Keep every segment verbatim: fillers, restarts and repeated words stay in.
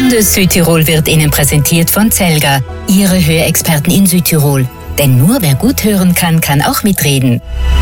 Gesundes Südtirol wird Ihnen präsentiert von Zelga, Ihre Hörexperten in Südtirol. Denn nur wer gut hören kann, kann auch mitreden.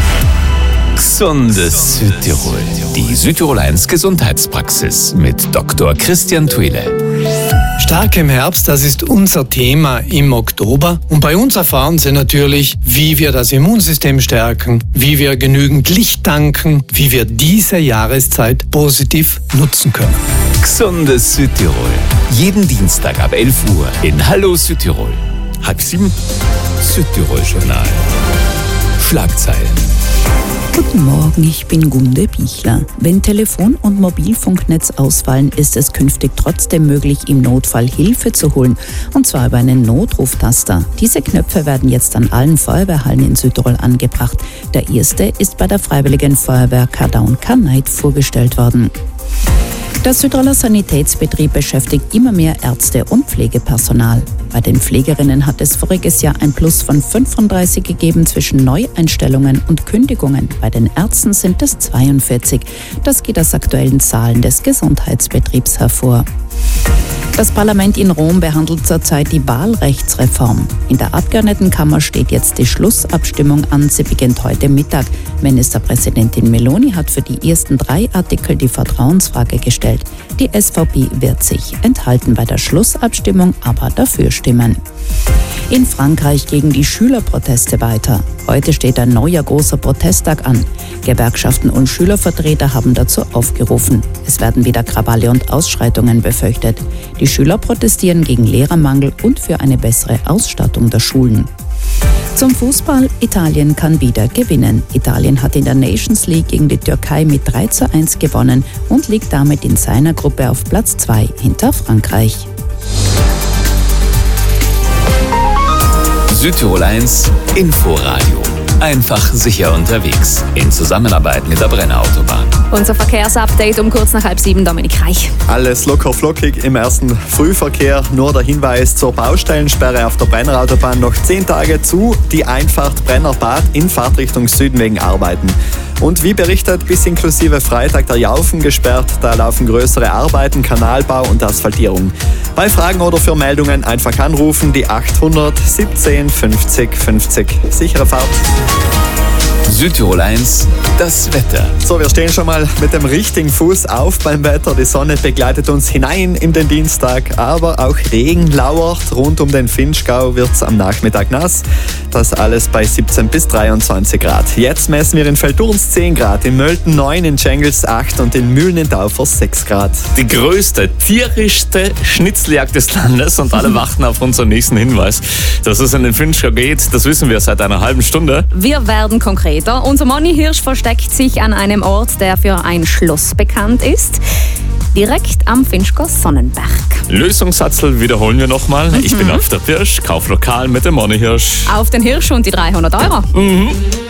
Gesundes Südtirol. Die Südtirol eins Gesundheitspraxis mit Doktor Christian Thuile. Stark im Herbst, das ist unser Thema im Oktober. Und bei uns erfahren Sie natürlich, wie wir das Immunsystem stärken, wie wir genügend Licht tanken, wie wir diese Jahreszeit positiv nutzen können. Gesundes Südtirol. Jeden Dienstag ab elf Uhr in Hallo Südtirol. Halb sieben. Südtirol-Journal. Schlagzeilen. Guten Morgen, ich bin Gunde Bichler. Wenn Telefon- und Mobilfunknetz ausfallen, ist es künftig trotzdem möglich, im Notfall Hilfe zu holen. Und zwar über einen Notruftaster. Diese Knöpfe werden jetzt an allen Feuerwehrhallen in Südtirol angebracht. Der erste ist bei der Freiwilligen Feuerwehr Kardau und Karneit vorgestellt worden. Der Südtiroler Sanitätsbetrieb beschäftigt immer mehr Ärzte und Pflegepersonal. Bei den Pflegerinnen hat es voriges Jahr ein Plus von fünfunddreißig gegeben zwischen Neueinstellungen und Kündigungen. Bei den Ärzten sind es zweiundvierzig. Das geht aus aktuellen Zahlen des Gesundheitsbetriebs hervor. Das Parlament in Rom behandelt zurzeit die Wahlrechtsreform. In der Abgeordnetenkammer steht jetzt die Schlussabstimmung an. Sie beginnt heute Mittag. Ministerpräsidentin Meloni hat für die ersten drei Artikel die Vertrauensfrage gestellt. Die S V P wird sich enthalten bei der Schlussabstimmung, aber dafür stimmen. In Frankreich gegen die Schülerproteste weiter. Heute steht ein neuer großer Protesttag an. Gewerkschaften und Schülervertreter haben dazu aufgerufen. Es werden wieder Krawalle und Ausschreitungen befürchtet. Die Schüler protestieren gegen Lehrermangel und für eine bessere Ausstattung der Schulen. Zum Fußball: Italien kann wieder gewinnen. Italien hat in der Nations League gegen die Türkei mit drei zu eins gewonnen und liegt damit in seiner Gruppe auf Platz zwei hinter Frankreich. Südtirol eins Inforadio. Einfach sicher unterwegs. In Zusammenarbeit mit der Brenner Autobahn. Unser Verkehrsupdate um kurz nach halb sieben, Dominik Reich. Alles locker flockig im ersten Frühverkehr. Nur der Hinweis zur Baustellensperre auf der Brenner Autobahn noch zehn Tage zu. Die Einfahrt Brennerbad in Fahrtrichtung Süden wegen Arbeiten. Und wie berichtet, bis inklusive Freitag der Jaufen gesperrt. Da laufen größere Arbeiten, Kanalbau und Asphaltierung. Bei Fragen oder für Meldungen einfach anrufen, die achthundert siebzehn fünfzig fünfzig. Sichere Fahrt. Südtirol eins, das Wetter. So, wir stehen schon mal mit dem richtigen Fuß auf beim Wetter. Die Sonne begleitet uns hinein in den Dienstag, aber auch Regen lauert. Rund um den Vinschgau wird es am Nachmittag nass. Das alles bei siebzehn bis dreiundzwanzig Grad. Jetzt messen wir in Feldurns zehn Grad, in Mölten neun, in Tschengels acht und in Mühlen in Daufers sechs Grad. Die größte, tierischste Schnitzeljagd des Landes und alle warten auf unseren nächsten Hinweis. Dass es in den Vinschgau geht, das wissen wir seit einer halben Stunde. Wir werden konkret. Unser Moni-Hirsch versteckt sich an einem Ort, der für ein Schloss bekannt ist. Direkt am Vinschgau Sonnenberg. Lösungssatzel wiederholen wir nochmal. Mhm. Ich bin auf der Pirsch, kauf lokal mit dem Moni-Hirsch. Auf den Hirsch und die dreihundert Euro. Mhm.